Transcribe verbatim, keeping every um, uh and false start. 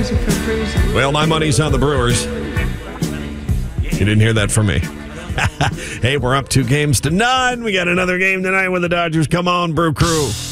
crazy for cruising. Well, my money's on the Brewers. You didn't hear that from me. Hey, we're up two games to none. We got another game tonight with the Dodgers. Come on, Brew Crew.